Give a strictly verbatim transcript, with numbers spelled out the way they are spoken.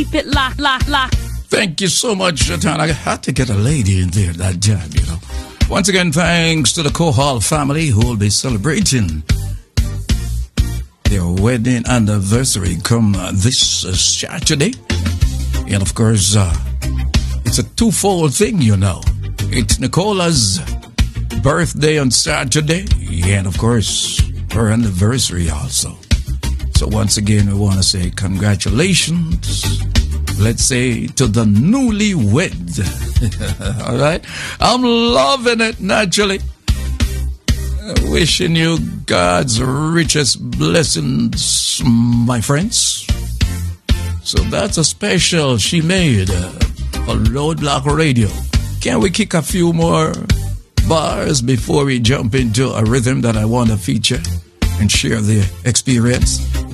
Keep it lock, lock, lock. Thank you so much, Jatan. I had to get a lady in there that time, you know. Once again, thanks to the Kohal family who will be celebrating their wedding anniversary come uh, this uh, Saturday. And of course, uh, it's a twofold thing, you know. It's Nicola's birthday on Saturday, and of course, her anniversary also. So once again, we want to say congratulations, let's say, to the newlywed. All right? I'm loving it, naturally. Wishing you God's richest blessings, my friends. So that's a special she made uh, on Roadblock Radio. Can we kick a few more bars before we jump into a rhythm that I want to feature and share the experience?